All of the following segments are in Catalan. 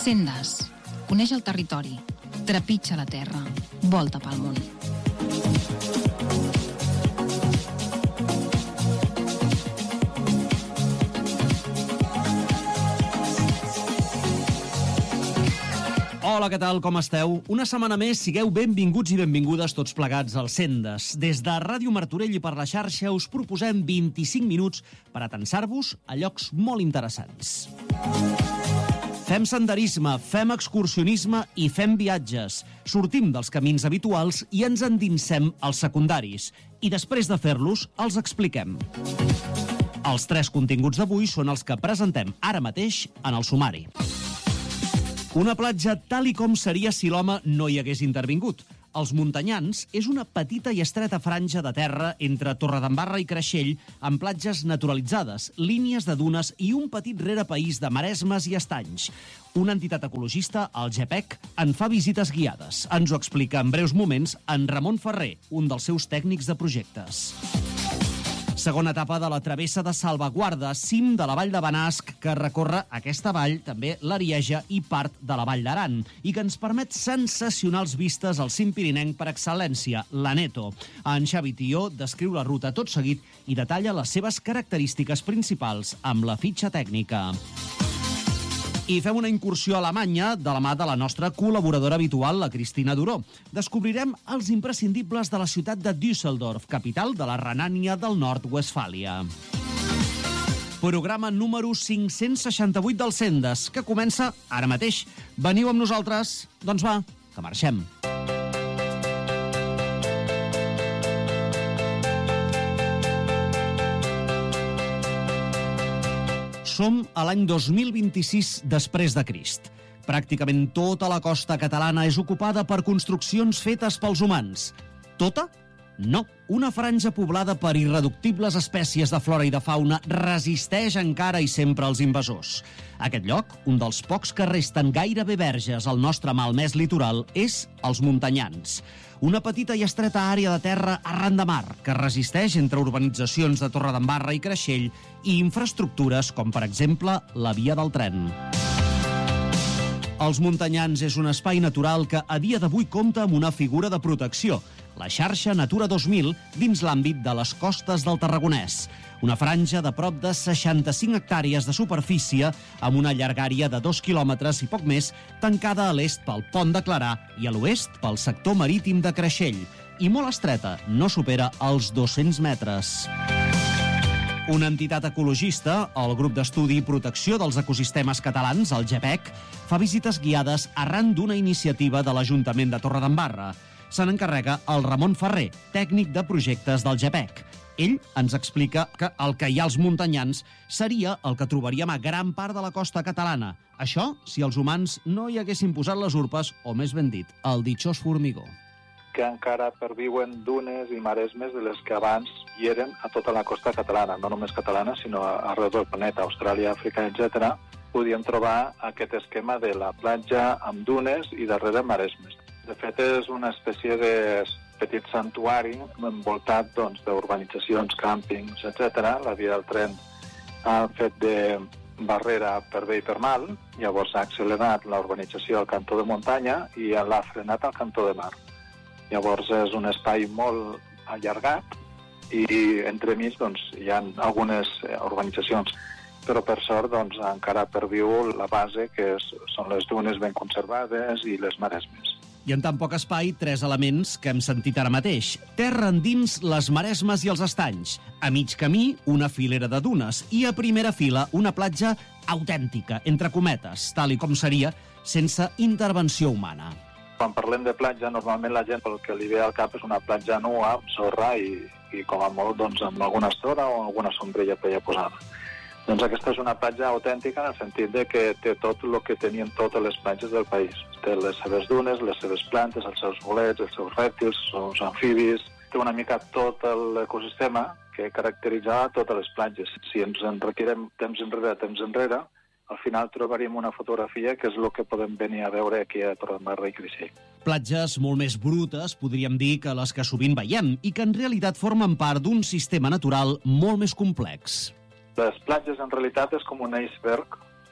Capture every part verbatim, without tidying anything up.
Sendes. Coneix el territori. Trepitja la terra. Volta pel món. Hola, què tal? Com esteu? Una setmana més, sigueu benvinguts i benvingudes tots plegats al Sendes. Des de Ràdio Martorell i per la xarxa us proposem vint-i-cinc minuts per atensar-vos a llocs molt interessants. Fem senderisme, fem excursionisme i fem viatges. Sortim dels camins habituals i ens endinsem als secundaris. I després de fer-los, els expliquem. Els tres continguts d'avui són els que presentem ara mateix en el sumari. Una platja tal i com seria si l'home no hi hagués intervingut. Els Muntanyans és una petita i estreta franja de terra entre Torredembarra i Creixell amb platges naturalitzades, línies de dunes i un petit rerepaís de maresmes i estanys. Una entitat ecologista, el GEPEC, en fa visites guiades. Ens ho explica en breus moments en Ramon Ferrer, un dels seus tècnics de projectes. Segona etapa de la travessa de Salvaguarda, cim de la Vall de Benasc, que recorre aquesta vall, també l'Arieja i part de la Vall d'Aran, i que ens permet sensacionals vistes al cim pirinenc per excel·lència, l'Aneto. En Xavi Tió descriu la ruta tot seguit i detalla les seves característiques principals amb la fitxa tècnica. I fem una incursió a Alemanya de la mà de la nostra col·laboradora habitual, la Cristina Duró. Descobrirem els imprescindibles de la ciutat de Düsseldorf, capital de la Renània del Nord-Westfàlia. Programa número cinc-cents seixanta-vuit del Sendes, que comença ara mateix. Veniu amb nosaltres? Doncs va, que marxem. Som a l'any dos mil vint-i-sis després de Crist. Pràcticament tota la costa catalana és ocupada per construccions fetes pels humans. Tota? No. Una franja poblada per irreductibles espècies de flora i de fauna resisteix encara i sempre als invasors. Aquest lloc, un dels pocs que resten gairebé verges al nostre malmès litoral, és els Muntanyans. Una petita i estreta àrea de terra arran de mar que resisteix entre urbanitzacions de Torredembarra i Creixell i infraestructures com, per exemple, la via del tren. Els Muntanyans és un espai natural que a dia d'avui compta amb una figura de protecció, la xarxa Natura dos mil dins l'àmbit de les costes del Tarragonès. Una franja de prop de seixanta-cinc hectàrees de superfície amb una llargària de dos quilòmetres i poc més, tancada a l'est pel Pont de Clarà i a l'oest pel sector marítim de Creixell. I molt estreta, no supera els dos-cents metres. Una entitat ecologista, el Grup d'Estudi i Protecció dels Ecosistemes Catalans, el GEPEC, fa visites guiades arran d'una iniciativa de l'Ajuntament de Torredembarra. Se n'encarrega el Ramon Ferrer, tècnic de projectes del GEPEC. Ell ens explica que el que hi ha als Muntanyans seria el que trobaríem a gran part de la costa catalana. Això si els humans no hi haguessin posat les urpes, o més ben dit, el ditxós formigó. Que encara perviuen dunes i maresmes de les que abans hi eren a tota la costa catalana, no només catalana, sinó arreu del planeta, Austràlia, Àfrica, etcètera. Podíem trobar aquest esquema de la platja amb dunes i darrere maresmes. De fet, és una espècie de petit santuari envoltat doncs, d'urbanitzacions, càmpings, etcètera. La via del tren ha fet de barrera per bé i per mal, llavors ha accelerat la urbanització al cantó de muntanya i l'ha frenat al cantó de mar. Llavors és un espai molt allargat i entremig doncs, hi ha algunes urbanitzacions, però per sort doncs, encara perviu la base, que és, són les dunes ben conservades i les maresmes. I en tan poc espai, tres elements que hem sentit ara mateix. Terra endins, les maresmes i els estanys. A mig camí, una filera de dunes. I a primera fila, una platja autèntica, entre cometes, tal i com seria, sense intervenció humana. Quan parlem de platja, normalment la gent el que li ve al cap és una platja nua, amb sorra i, i com a molt doncs, amb alguna estora o alguna sombrilla per allà posada. Doncs aquesta és una platja autèntica en el sentit de que té tot el que tenien totes les platges del país. Té les seves dunes, les seves plantes, els seus bolets, els seus rèptils, els seus amfibis. Té una mica tot l'ecosistema que caracteritzava totes les platges. Si ens en requerem temps enrere, temps enrere, al final trobaríem una fotografia que és el que podem venir a veure aquí a Torredembarra i Creixell. Platges molt més brutes, podríem dir, que les que sovint veiem i que en realitat formen part d'un sistema natural molt més complex. Les platges en realitat és com un iceberg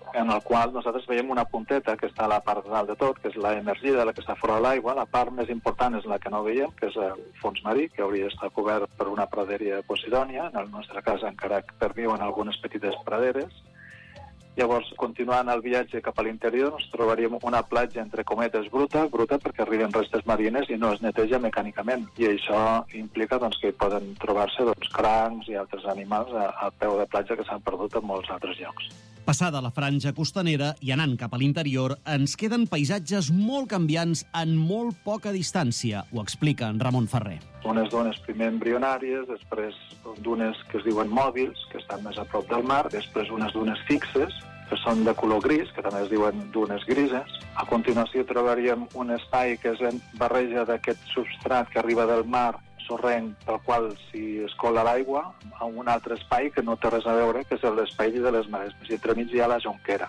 en el qual nosaltres veiem una punteta que està a la part dalt de tot, que és la emergida, la que està fora de l'aigua. La part més important és la que no veiem, que és el fons marí, que hauria d'estar cobert per una praderia de Posidònia. En el nostre cas encara perviuen algunes petites praderes. Llavors, continuant el viatge cap a l'interior, ens trobaríem una platja, entre cometes, bruta, bruta perquè arriben restes marines i no es neteja mecànicament. I això implica doncs, que hi poden trobar-se doncs, crancs i altres animals a, a peu de platja que s'han perdut en molts altres llocs. Passada la franja costanera i anant cap a l'interior, ens queden paisatges molt canviants en molt poca distància, ho explica en Ramon Ferrer. Unes dunes primer embrionàries, després dunes que es diuen mòbils, que estan més a prop del mar, després unes dunes fixes, que són de color gris, que també es diuen dunes grises. A continuació trobaríem un espai que és en barreja d'aquest substrat que arriba del mar, sorrenc, pel qual s'hi escola l'aigua, a un altre espai que no té res a veure, que és l'espai de les maresmes. I entremig hi ha la jonquera.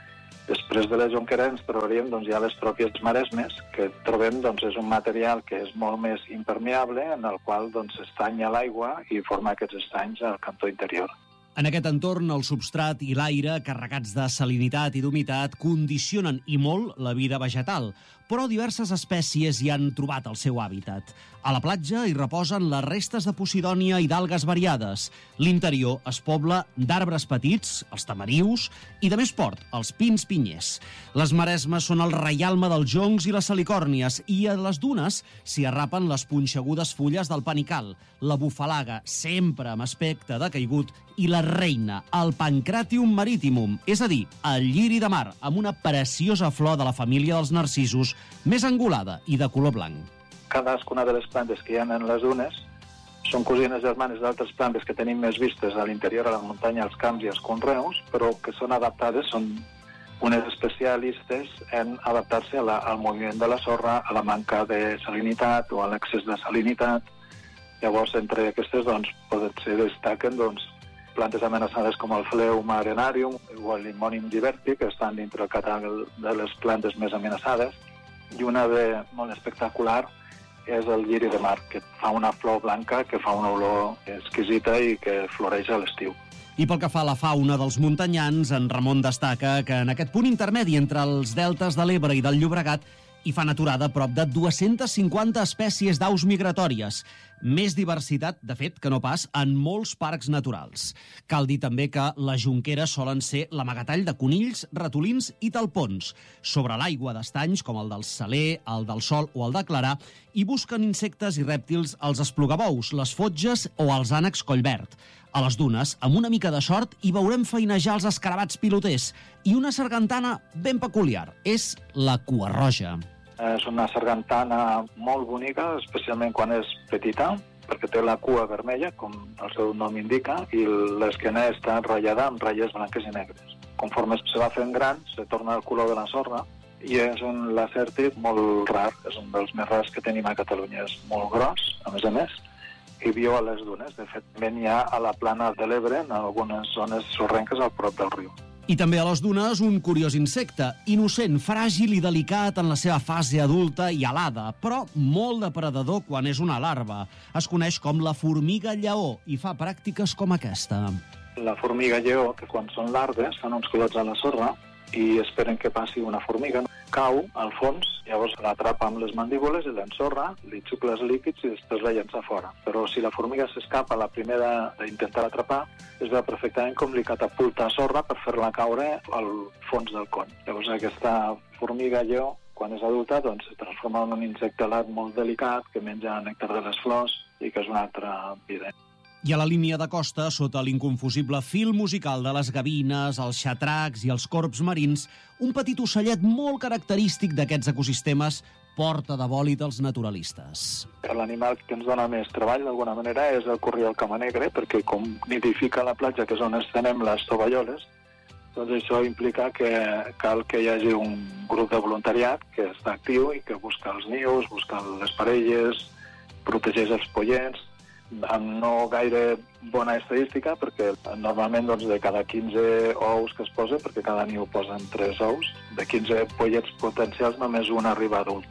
Després de la jonquera ens trobaríem doncs, ja les pròpies maresmes, que trobem doncs, és un material que és molt més impermeable, en el qual doncs, s'estanya l'aigua i forma aquests estanys al cantó interior. En aquest entorn, el substrat i l'aire, carregats de salinitat i d'humitat, condicionen i molt la vida vegetal, però diverses espècies hi han trobat el seu hàbitat. A la platja hi reposen les restes de Posidònia i d'algues variades. L'interior es pobla d'arbres petits, els tamarius, i de més port, els pins pinyers. Les maresmes són el reialme dels joncs i les salicòrnies, i a les dunes s'hi arrapen les punxegudes fulles del panical, la bufalaga, sempre amb aspecte de caigut, i la reina, el Pancratium maritimum, és a dir, el lliri de mar, amb una preciosa flor de la família dels narcisos, més angulada i de color blanc. Cadascuna de les plantes que hi ha en les dunes són cosines germanes d'altres plantes que tenim més vistes a l'interior, a la muntanya, als camps i als conreus, però que són adaptades, són unes especialistes en adaptar-se a la, al moviment de la sorra, a la manca de salinitat o a l'excés de salinitat. Llavors, entre aquestes, doncs, poden ser, destaquen, doncs, plantes amenaçades com el Phleum arenarium o el Limonium diverti, que estan dintre el catàleg de les plantes més amenaçades, i una de molt espectacular és el lliri de mar, que fa una flor blanca, que fa una olor exquisita i que floreix a l'estiu. I pel que fa a la fauna dels muntanyans, en Ramon destaca que en aquest punt intermedi entre els deltes de l'Ebre i del Llobregat hi fan aturada prop de dues-centes cinquanta espècies d'aus migratòries. Més diversitat, de fet, que no pas en molts parcs naturals. Cal dir també que les jonqueres solen ser l'amagatall de conills, ratolins i talpons. Sobre l'aigua d'estanys, com el del Saler, el del Sol o el de Clarà, hi busquen insectes i rèptils els esplugabous, les fotges o els ànecs collverd. A les dunes, amb una mica de sort, hi veurem feinejar els escarabats piloters i una sargantana ben peculiar. És la cua roja. És una sargantana molt bonica, especialment quan és petita, perquè té la cua vermella, com el seu nom indica, i l'esquena està ratllada amb ratlles blanques i negres. Conforme se va fent gran, se torna el color de la sorra, i és un lacèrtid molt rar, és un dels més rars que tenim a Catalunya. És molt gros, a més a més, i viu a les dunes. De fet, ben hi ha a la plana de l'Ebre, en algunes zones sorrenques al prop del riu. I també a les dunes un curiós insecte, innocent, fràgil i delicat en la seva fase adulta i alada, però molt depredador quan és una larva. Es coneix com la formiga lleó i fa pràctiques com aquesta. La formiga lleó, que quan són larves, fan uns clots a la sorra i esperen que passi una formiga. Cau al fons, llavors l'atrapa amb les mandíbules i l'ensorra, li xucla els líquids i després la llença fora. Però si la formiga s'escapa la primera d'intentar atrapar, es veu perfectament com li catapulta sorra per fer-la caure al fons del con. Llavors aquesta formiga lleó, quan és adulta, doncs, es transforma en un insecte alat molt delicat que menja nèctar de les flors i que és una altra vida. I a la línia de costa, sota l'inconfusible fil musical de les gavines, els xatracs i els corbs marins, un petit ocellet molt característic d'aquests ecosistemes porta de bòlit als naturalistes. L'animal que ens dona més treball, d'alguna manera, és el corriol camanegre, perquè com nidifica la platja, que és on estenem les tovalloles, doncs això implica que cal que hi hagi un grup de voluntariat que està actiu i que busca els nius, busca les parelles, protegeix els pollets, amb no gaire bona estadística, perquè normalment doncs, de cada quinze ous que es posa, perquè cada niu posen tres ous, de quinze pollets potencials només un arriba adult.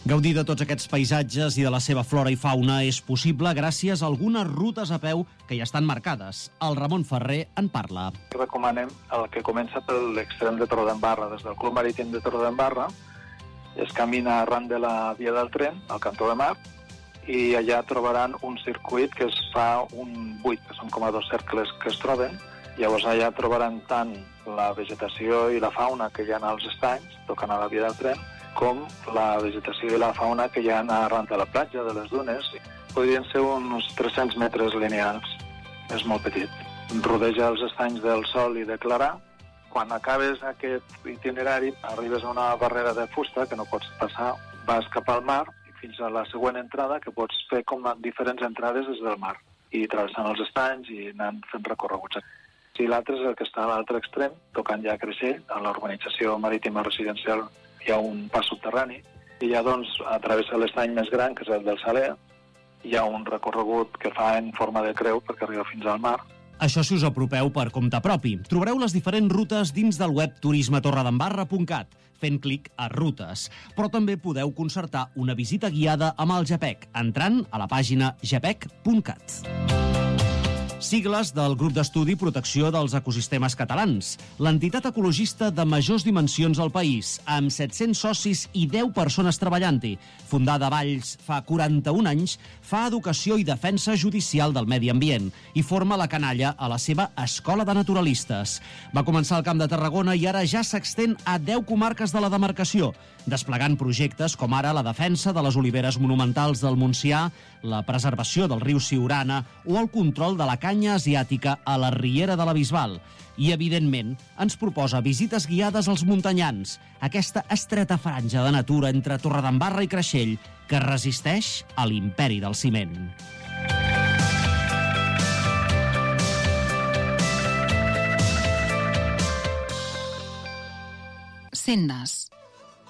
Gaudir de tots aquests paisatges i de la seva flora i fauna és possible gràcies a algunes rutes a peu que ja estan marcades. El Ramon Ferrer en parla. Recomanem el que comença per l'extrem de Torredembarra. Des del Club Marítim de Torredembarra es camina arran de la via del tren, al Cantó de Mar, i allà trobaran un circuit que es fa un buit, que són com a dos cercles que es troben. Llavors allà trobaran tant la vegetació i la fauna que hi ha als estanys, tocant a la via del tren, com la vegetació i la fauna que hi ha arran de la platja, de les dunes. Podrien ser uns tres-cents metres lineals. És molt petit. Rodeja els estanys del Sol i de Clarà. Quan acabes aquest itinerari, arribes a una barrera de fusta que no pots passar, vas cap al mar fins a la següent entrada, que pots fer com diferents entrades des del mar, i travessant els estanys i anant fent recorreguts. I l'altre és el que està a l'altre extrem, tocant ja a Creixell, a l'urbanització marítima residencial hi ha un pas subterrani, i ja doncs a través de l'estany més gran, que és el del Saler, hi ha un recorregut que fa en forma de creu perquè arriba fins al mar. Això si us apropeu per compte propi. Trobareu les diferents rutes dins del web turisme torredembarra punt cat, fent clic a Rutes. Però també podeu concertar una visita guiada amb el GEPEC, entrant a la pàgina gepec punt cat. Sigles del Grup d'Estudi i Protecció dels Ecosistemes Catalans, l'entitat ecologista de majors dimensions al país, amb set-cents socis i deu persones treballant-hi. Fundada a Valls fa quaranta-un anys, fa educació i defensa judicial del medi ambient i forma la canalla a la seva Escola de Naturalistes. Va començar al Camp de Tarragona i ara ja s'extén a deu comarques de la demarcació, desplegant projectes com ara la defensa de les oliveres monumentals del Montsià, la preservació del riu Siurana o el control de la canya asiàtica a la Riera de la Bisbal. I, evidentment, ens proposa visites guiades als muntanyans, aquesta estreta franja de natura entre Torredembarra i Creixell que resisteix a l'imperi del ciment. Sendes.